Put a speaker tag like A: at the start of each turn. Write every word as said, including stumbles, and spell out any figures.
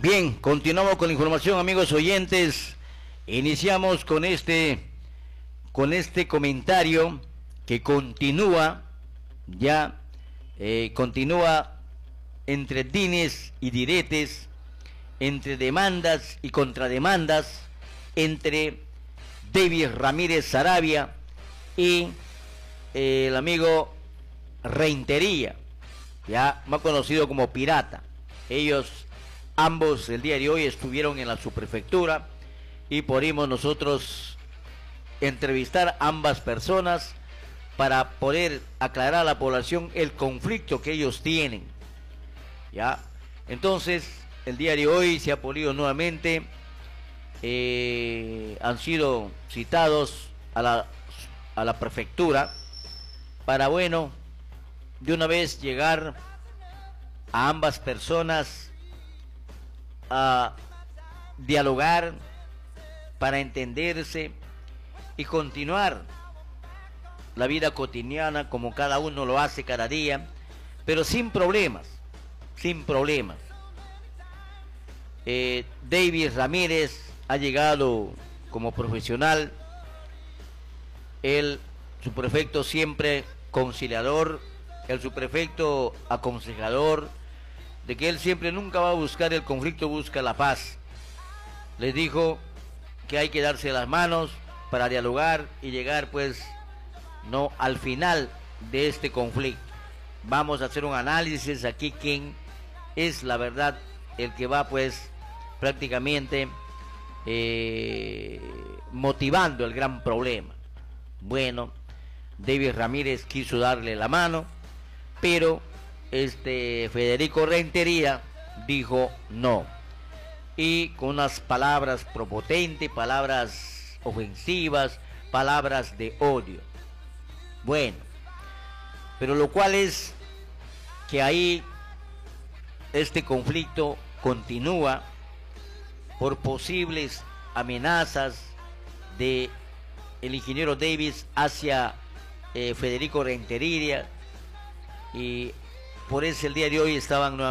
A: Bien, continuamos con la información, amigos oyentes. Iniciamos con este, con este comentario que continúa, ya, eh, continúa entre dines y diretes, entre demandas y contrademandas, entre David Ramírez Saravia y eh, el amigo Rentería, ya más conocido como Pirata. Ellos ambos el día de hoy estuvieron en la subprefectura y pudimos nosotros entrevistar a ambas personas para poder aclarar a la población el conflicto que ellos tienen. Ya, entonces el día de hoy se ha podido nuevamente, eh, han sido citados a la, a la prefectura para, bueno, de una vez llegar a ambas personas a dialogar para entenderse y continuar la vida cotidiana como cada uno lo hace cada día, pero sin problemas, sin problemas. Eh, David Ramírez ha llegado como profesional, el subprefecto siempre conciliador, el subprefecto aconsejador, de que él siempre nunca va a buscar el conflicto, busca la paz. Les dijo que hay que darse las manos para dialogar y llegar pues no al final de este conflicto. Vamos a hacer un análisis aquí quién es la verdad el que va pues prácticamente eh, motivando el gran problema. Bueno, David Ramírez quiso darle la mano, pero este Federico Rentería dijo no, y con unas palabras prepotentes, palabras ofensivas, palabras de odio. Bueno, pero lo cual es que ahí este conflicto continúa por posibles amenazas de el ingeniero Davis hacia eh, Federico Rentería, y por eso el día de hoy estaban nuevamente